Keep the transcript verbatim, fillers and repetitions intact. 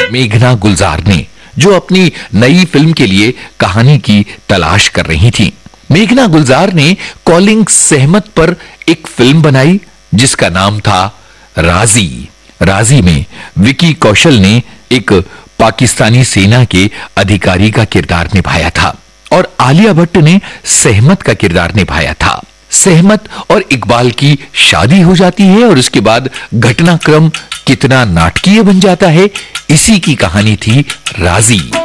मेघना गुलजार ने, जो अपनी नई फिल्म के लिए कहानी की तलाश कर रही थी। मेघना गुलजार ने कॉलिंग सहमत पर एक फिल्म बनाई जिसका नाम था राजी। राजी में विकी कौशल ने एक पाकिस्तानी सेना के अधिकारी का किरदार निभाया था और आलिया भट्ट ने सहमत का किरदार निभाया था। सहमत और इकबाल की शादी हो जाती है और उसके बाद घटनाक्रम कितना नाटकीय बन जाता है, इसी की कहानी थी राजी।